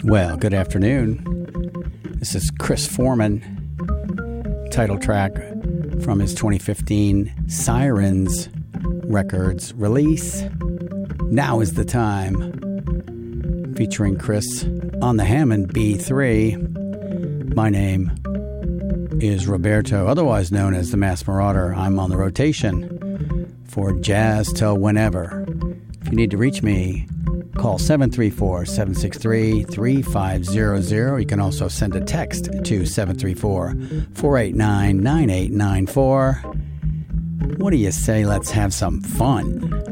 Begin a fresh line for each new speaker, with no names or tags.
Well, good afternoon. This is Chris Foreman, title track from his 2015 Sirens Records release, Now is the Time, featuring Chris on the Hammond B3. My name is Roberto, otherwise known as the Mass Marauder. I'm on the rotation for Jazz Till Whenever. If you need to reach me, call 734-763-3500. You can also send a text to 734-489-9894. What do you say? Let's have some fun.